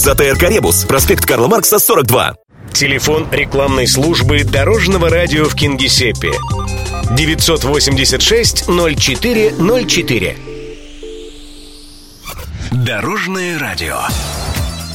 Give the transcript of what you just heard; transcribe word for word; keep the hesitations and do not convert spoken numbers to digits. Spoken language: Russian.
ЗТРК «Ребус», проспект Карла Маркса, сорок два. Телефон рекламной службы Дорожного радио в Кингисеппе девятьсот восемьдесят шесть ноль четыре ноль четыре. Дорожное радио.